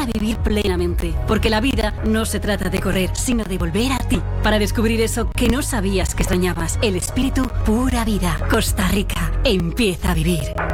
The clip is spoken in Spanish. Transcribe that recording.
para vivir plenamente. Porque la vida no se trata de correr, sino de volver a ti. Para descubrir eso que no sabías que extrañabas. El espíritu Pura Vida. Costa Rica. Empieza a vivir.